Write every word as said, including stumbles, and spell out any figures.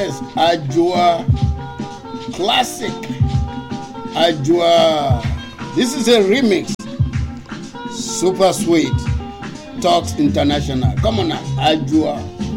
Yes, Ajua classic. Ajua. This is a remix. Super sweet. Talks International. Come on now, Ajua.